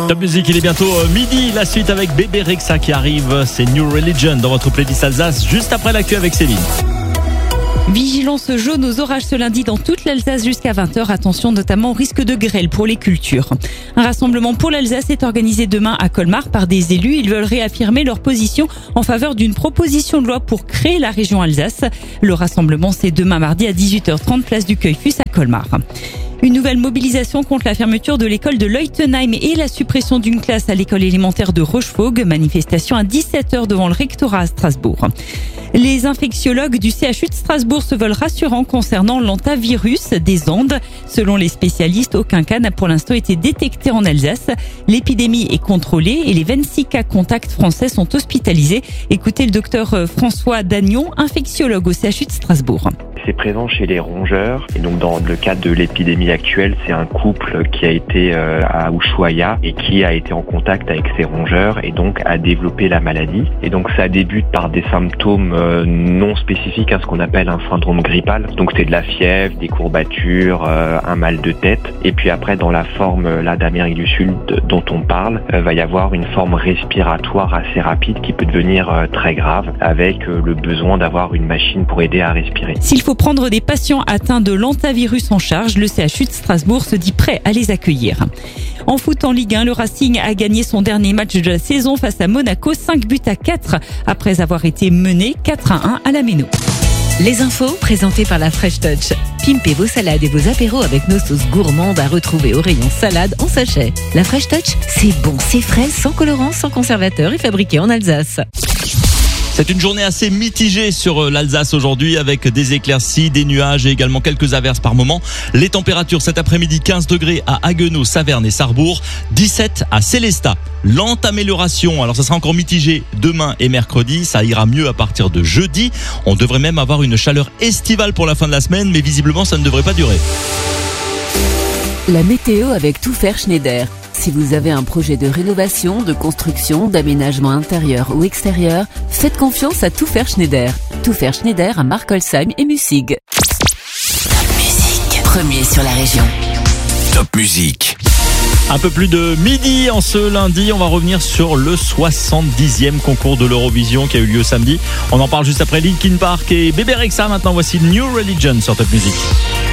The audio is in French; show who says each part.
Speaker 1: Top Music, il est bientôt midi. La suite avec Bébé Rexha qui arrive. C'est New Religion dans votre playlist Alsace, juste après l'actu avec Céline.
Speaker 2: Vigilance jaune aux orages ce lundi dans toute l'Alsace jusqu'à 20h. Attention notamment au risque de grêle pour les cultures. Un rassemblement pour l'Alsace est organisé demain à Colmar par des élus. Ils veulent réaffirmer leur position en faveur d'une proposition de loi pour créer la région Alsace. Le rassemblement, c'est demain mardi à 18h30, place du Cueil-Fus à Colmar. Une nouvelle mobilisation contre la fermeture de l'école de Leutenheim et la suppression d'une classe à l'école élémentaire de Rochefoucauld. Manifestation à 17h devant le rectorat à Strasbourg. Les infectiologues du CHU de Strasbourg se veulent rassurants concernant l'hantavirus des Andes. Selon les spécialistes, aucun cas n'a pour l'instant été détecté en Alsace. L'épidémie est contrôlée et les 26 cas contacts français sont hospitalisés. Écoutez le docteur François Dagnon, infectiologue au CHU de Strasbourg.
Speaker 3: C'est présent chez les rongeurs et donc dans le cadre de l'épidémie actuelle, c'est un couple qui a été à Ushuaia et qui a été en contact avec ces rongeurs et donc a développé la maladie. Et donc ça débute par des symptômes non spécifiques à ce qu'on appelle un syndrome grippal. Donc c'est de la fièvre, des courbatures, un mal de tête. Et puis après dans la forme là d'Amérique du Sud dont on parle, va y avoir une forme respiratoire assez rapide qui peut devenir très grave avec le besoin d'avoir une machine pour aider à respirer.
Speaker 2: S'il faut prendre des patients atteints de l'hantavirus en charge, le CHU de Strasbourg se dit prêt à les accueillir. En foot en Ligue 1, le Racing a gagné son dernier match de la saison face à Monaco, 5-4 après avoir été mené 4-1 à la Méno.
Speaker 4: Les infos présentées par la Fresh Touch. Pimpez vos salades et vos apéros avec nos sauces gourmandes à retrouver au rayon salade en sachet. La Fresh Touch, c'est bon, c'est frais, sans colorant, sans conservateur et fabriqué en Alsace.
Speaker 1: C'est une journée assez mitigée sur l'Alsace aujourd'hui avec des éclaircies, des nuages et également quelques averses par moment. Les températures cet après-midi, 15 degrés à Haguenau, Saverne et Sarrebourg, 17 à Sélestat. Lente amélioration, alors ça sera encore mitigé demain et mercredi, ça ira mieux à partir de jeudi. On devrait même avoir une chaleur estivale pour la fin de la semaine, mais visiblement ça ne devrait pas durer.
Speaker 5: La météo avec Tout Faire Schneider. Si vous avez un projet de rénovation, de construction, d'aménagement intérieur ou extérieur, faites confiance à Tout Faire Schneider. Tout Faire Schneider à Markolsheim et Mussig.
Speaker 6: Top Music, premier sur la région.
Speaker 7: Top Music.
Speaker 1: Un peu plus de midi en ce lundi, on va revenir sur le 70e concours de l'Eurovision qui a eu lieu samedi. On en parle juste après Linkin Park et Bébé Rexha. Maintenant voici New Religion sur Top Music.